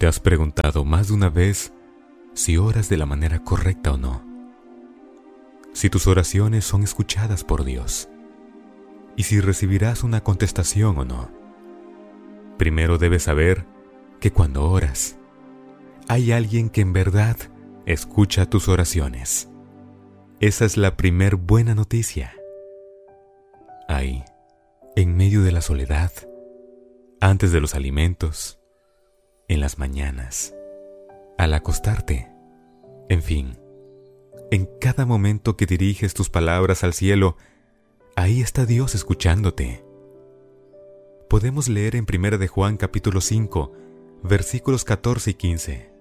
¿Te has preguntado más de una vez si oras de la manera correcta o no? Si tus oraciones son escuchadas por Dios y si recibirás una contestación o no. Primero debes saber que cuando oras, hay alguien que en verdad escucha tus oraciones. Esa es la primer buena noticia. Ahí, en medio de la soledad, antes de los alimentos, en las mañanas, al acostarte, en fin, en cada momento que diriges tus palabras al cielo, ahí está Dios escuchándote. Podemos leer en 1 de Juan capítulo 5, versículos 14 y 15.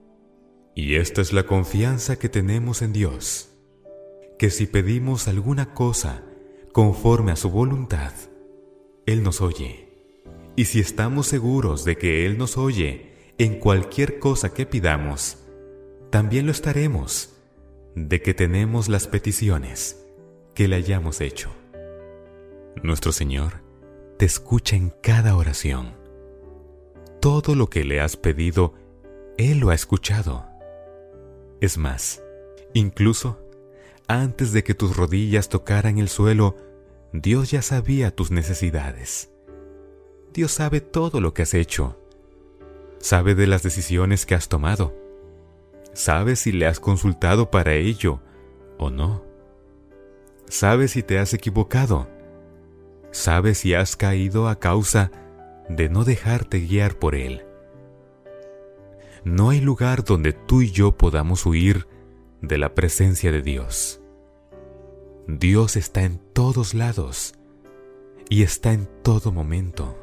Y esta es la confianza que tenemos en Dios, que si pedimos alguna cosa conforme a su voluntad, Él nos oye. Y si estamos seguros de que Él nos oye en cualquier cosa que pidamos, también lo estaremos de que tenemos las peticiones que le hayamos hecho. Nuestro Señor te escucha en cada oración. Todo lo que le has pedido, Él lo ha escuchado. Es más, incluso antes de que tus rodillas tocaran el suelo, Dios ya sabía tus necesidades. Dios sabe todo lo que has hecho. Sabe de las decisiones que has tomado. Sabe si le has consultado para ello o no. Sabe si te has equivocado. Sabe si has caído a causa de no dejarte guiar por Él. No hay lugar donde tú y yo podamos huir de la presencia de Dios. Dios está en todos lados y está en todo momento.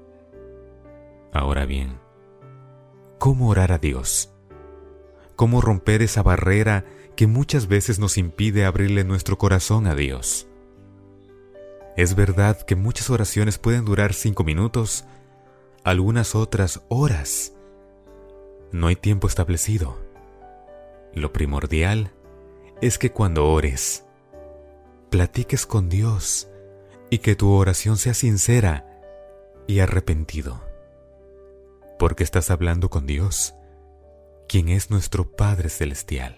Ahora bien, ¿cómo orar a Dios? ¿Cómo romper esa barrera que muchas veces nos impide abrirle nuestro corazón a Dios? Es verdad que muchas oraciones pueden durar 5 minutos, algunas otras horas. No hay tiempo establecido. Lo primordial es que cuando ores, platiques con Dios y que tu oración sea sincera y arrepentido. Porque estás hablando con Dios, quien es nuestro Padre Celestial.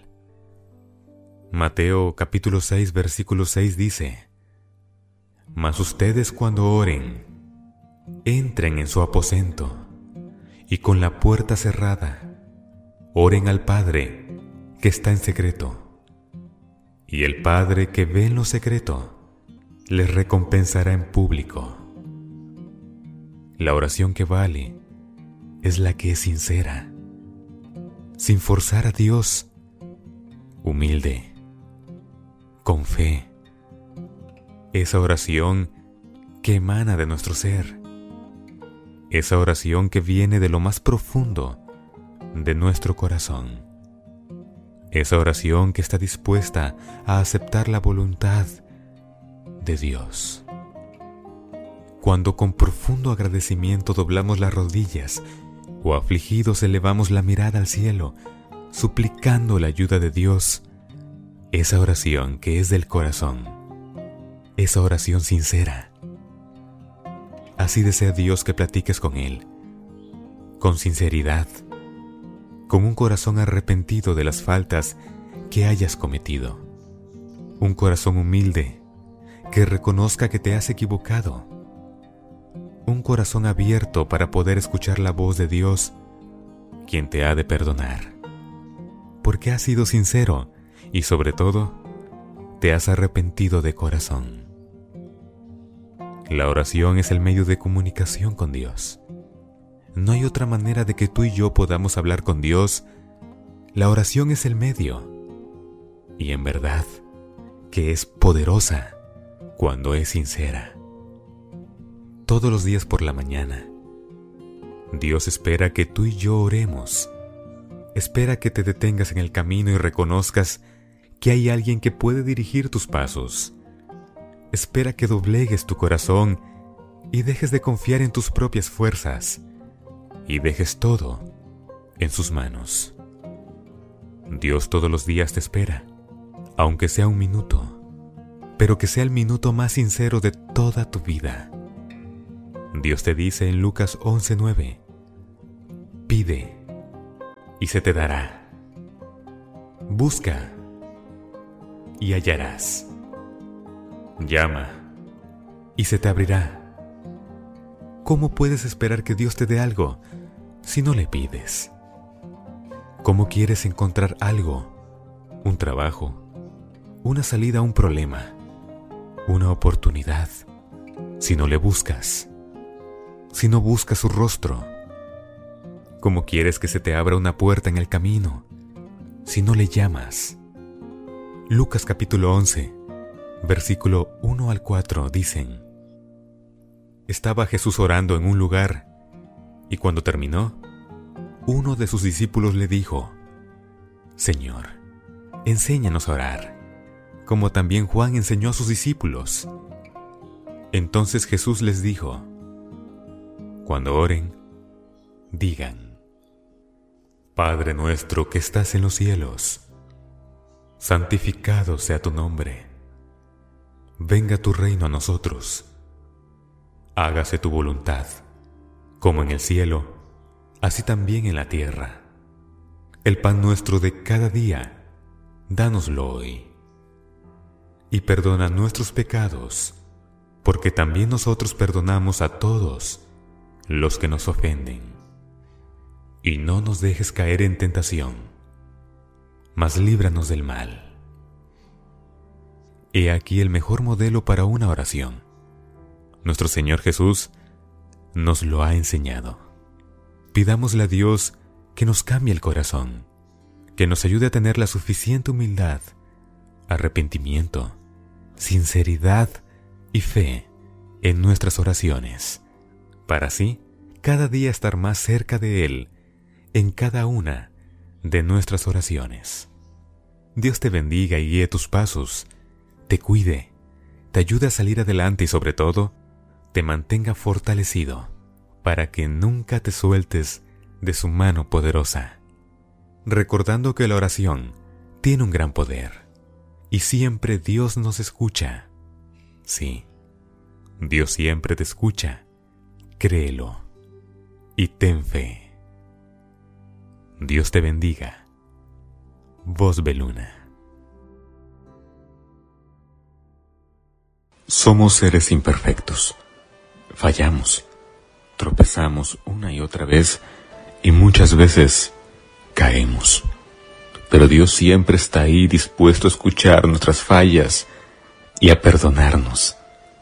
Mateo capítulo 6, versículo 6 dice: Mas ustedes cuando oren, entren en su aposento y con la puerta cerrada, oren al Padre que está en secreto. Y el Padre que ve en lo secreto, les recompensará en público. La oración que vale es la que es sincera, sin forzar a Dios, humilde, con fe. Esa oración que emana de nuestro ser, esa oración que viene de lo más profundo de nuestro corazón, esa oración que está dispuesta a aceptar la voluntad de Dios. Cuando con profundo agradecimiento doblamos las rodillas o afligidos elevamos la mirada al cielo, suplicando la ayuda de Dios, esa oración que es del corazón, esa oración sincera. Así desea Dios que platiques con Él, con sinceridad, con un corazón arrepentido de las faltas que hayas cometido, un corazón humilde que reconozca que te has equivocado, un corazón abierto para poder escuchar la voz de Dios, quien te ha de perdonar, porque has sido sincero y sobre todo, te has arrepentido de corazón. La oración es el medio de comunicación con Dios. No hay otra manera de que tú y yo podamos hablar con Dios. La oración es el medio. Y en verdad, que es poderosa cuando es sincera. Todos los días por la mañana, Dios espera que tú y yo oremos. Espera que te detengas en el camino y reconozcas que hay alguien que puede dirigir tus pasos. Espera que doblegues tu corazón y dejes de confiar en tus propias fuerzas y dejes todo en sus manos. Dios todos los días te espera, aunque sea un minuto, pero que sea el minuto más sincero de toda tu vida. Dios te dice en Lucas 11:9: Pide y se te dará. Busca y hallarás. Llama y se te abrirá. ¿Cómo puedes esperar que Dios te dé algo si no le pides? ¿Cómo quieres encontrar algo, un trabajo, una salida a un problema, una oportunidad, si no le buscas, si no buscas su rostro? ¿Cómo quieres que se te abra una puerta en el camino si no le llamas? Lucas capítulo 11, versículo 1 al 4 dicen: Estaba Jesús orando en un lugar, y cuando terminó, uno de sus discípulos le dijo: Señor, enséñanos a orar, como también Juan enseñó a sus discípulos. Entonces Jesús les dijo: Cuando oren, digan: Padre nuestro que estás en los cielos, santificado sea tu nombre. Venga tu reino a nosotros. Hágase tu voluntad, como en el cielo, así también en la tierra. El pan nuestro de cada día, dánoslo hoy. Y perdona nuestros pecados, porque también nosotros perdonamos a todos los que nos ofenden. Y no nos dejes caer en tentación, mas líbranos del mal. He aquí el mejor modelo para una oración. Nuestro Señor Jesús nos lo ha enseñado. Pidámosle a Dios que nos cambie el corazón, que nos ayude a tener la suficiente humildad, arrepentimiento, sinceridad y fe en nuestras oraciones, para así cada día estar más cerca de Él en cada una de nuestras oraciones. Dios te bendiga y guíe tus pasos, te cuide, te ayude a salir adelante y sobre todo, te mantenga fortalecido para que nunca te sueltes de su mano poderosa. Recordando que la oración tiene un gran poder y siempre Dios nos escucha. Sí, Dios siempre te escucha. Créelo y ten fe. Dios te bendiga. Voz Beluna. Somos seres imperfectos. Fallamos, tropezamos una y otra vez y muchas veces caemos. Pero Dios siempre está ahí dispuesto a escuchar nuestras fallas y a perdonarnos.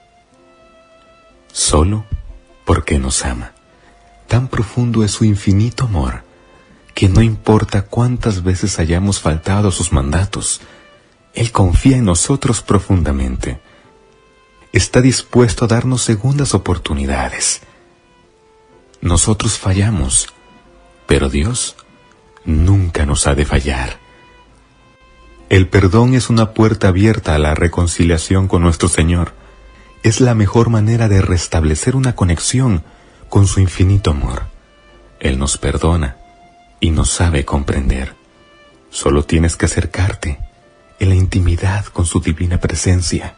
Solo porque nos ama. Tan profundo es su infinito amor que no importa cuántas veces hayamos faltado a sus mandatos, Él confía en nosotros profundamente. Está dispuesto a darnos segundas oportunidades. Nosotros fallamos, pero Dios nunca nos ha de fallar. El perdón es una puerta abierta a la reconciliación con nuestro Señor. Es la mejor manera de restablecer una conexión con su infinito amor. Él nos perdona y nos sabe comprender. Solo tienes que acercarte en la intimidad con su divina presencia.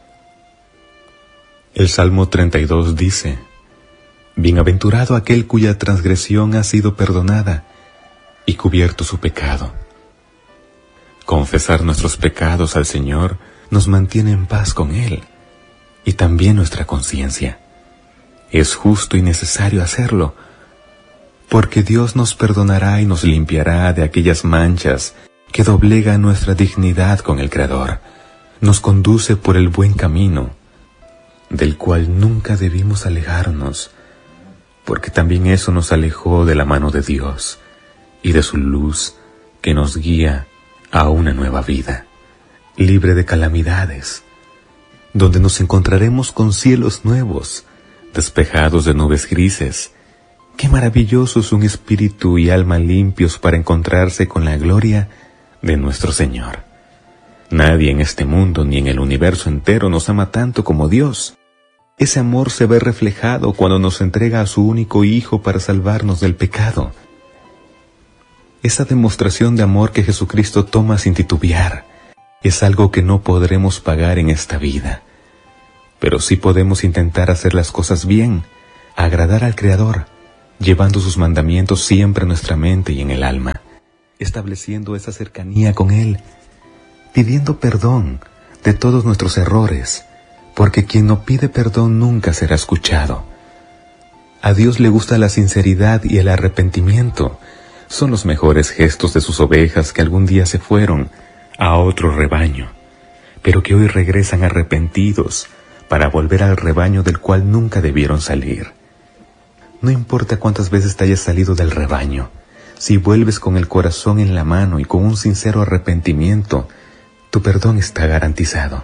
El Salmo 32 dice: Bienaventurado aquel cuya transgresión ha sido perdonada y cubierto su pecado. Confesar nuestros pecados al Señor nos mantiene en paz con Él y también nuestra conciencia. Es justo y necesario hacerlo, porque Dios nos perdonará y nos limpiará de aquellas manchas que doblegan nuestra dignidad con el Creador. Nos conduce por el buen camino, del cual nunca debimos alejarnos, porque también eso nos alejó de la mano de Dios y de su luz que nos guía a una nueva vida, libre de calamidades, donde nos encontraremos con cielos nuevos, despejados de nubes grises. Qué maravilloso es un espíritu y alma limpios para encontrarse con la gloria de nuestro Señor. Nadie en este mundo ni en el universo entero nos ama tanto como Dios. Ese amor se ve reflejado cuando nos entrega a su único Hijo para salvarnos del pecado. Esa demostración de amor que Jesucristo toma sin titubear es algo que no podremos pagar en esta vida. Pero sí podemos intentar hacer las cosas bien, agradar al Creador, llevando sus mandamientos siempre en nuestra mente y en el alma. estableciendo esa cercanía con Él, pidiendo perdón de todos nuestros errores, porque quien no pide perdón nunca será escuchado. A Dios le gusta la sinceridad y el arrepentimiento. Son los mejores gestos de sus ovejas que algún día se fueron a otro rebaño, pero que hoy regresan arrepentidos para volver al rebaño del cual nunca debieron salir. No importa cuántas veces te hayas salido del rebaño, si vuelves con el corazón en la mano y con un sincero arrepentimiento, tu perdón está garantizado.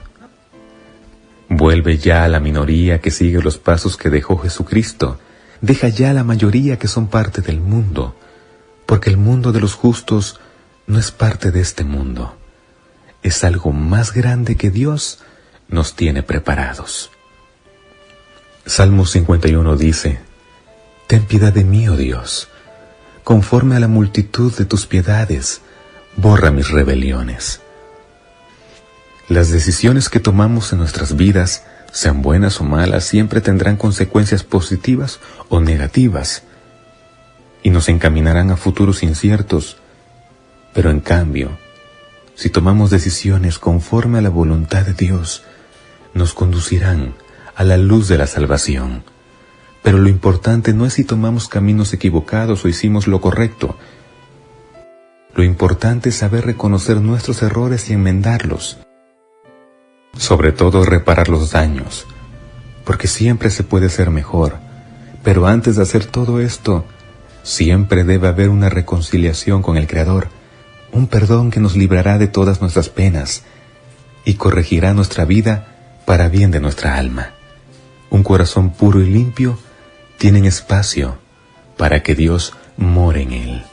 Vuelve ya a la minoría que sigue los pasos que dejó Jesucristo. Deja ya a la mayoría que son parte del mundo, porque el mundo de los justos no es parte de este mundo. Es algo más grande que Dios nos tiene preparados. Salmo 51 dice: Ten piedad de mí, oh Dios, conforme a la multitud de tus piedades, borra mis rebeliones. Las decisiones que tomamos en nuestras vidas, sean buenas o malas, siempre tendrán consecuencias positivas o negativas, y nos encaminarán a futuros inciertos. Pero en cambio, si tomamos decisiones conforme a la voluntad de Dios, nos conducirán a la luz de la salvación. Pero lo importante no es si tomamos caminos equivocados o hicimos lo correcto. Lo importante es saber reconocer nuestros errores y enmendarlos. Sobre todo reparar los daños, porque siempre se puede ser mejor. Pero antes de hacer todo esto, siempre debe haber una reconciliación con el Creador, un perdón que nos librará de todas nuestras penas y corregirá nuestra vida para bien de nuestra alma. Un corazón puro y limpio tienen espacio para que Dios more en él.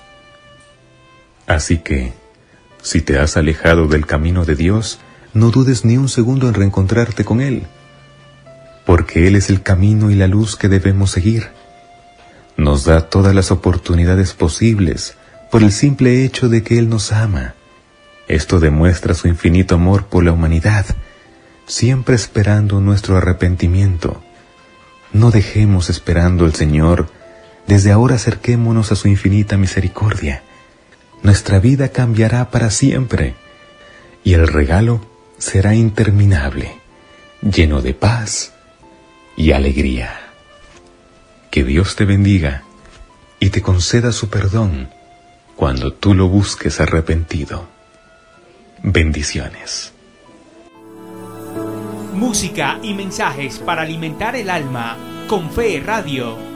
Así que, si te has alejado del camino de Dios, no dudes ni un segundo en reencontrarte con Él, porque Él es el camino y la luz que debemos seguir. Nos da todas las oportunidades posibles por el simple hecho de que Él nos ama. Esto demuestra su infinito amor por la humanidad, siempre esperando nuestro arrepentimiento. No dejemos esperando al Señor. Desde ahora acerquémonos a su infinita misericordia. Nuestra vida cambiará para siempre, y el regalo será interminable, lleno de paz y alegría. Que Dios te bendiga y te conceda su perdón cuando tú lo busques arrepentido. Bendiciones. Música y mensajes para alimentar el alma con Fe Radio.